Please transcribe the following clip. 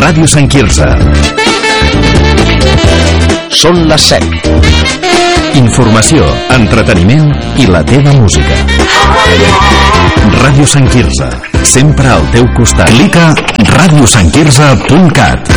Ràdio Sant Quirze. Són les 7. Informació, entreteniment i la teva música. Ràdio Sant Quirze, sempre al teu costat. Clica radiosantquirze.cat.